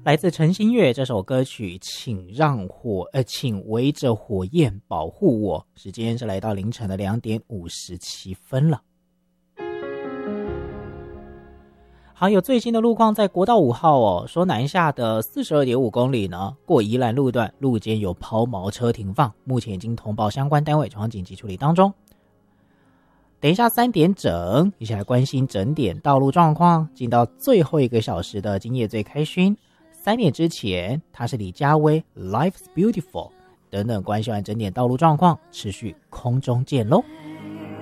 来自陈星月这首歌曲请围着火焰保护我，时间是来到凌晨的2点57分了。好，有最新的路况，在国道5号说南下的 42.5 公里呢，过宜兰路段路肩有抛锚车停放，目前已经通报相关单位，紧急处理当中。等一下3点整，一起来关心整点道路状况，进到最后1个小时的今夜最开勋。3点之前，它是李佳薇 Life's Beautiful 等等，关心完整点道路状况，持续空中见喽。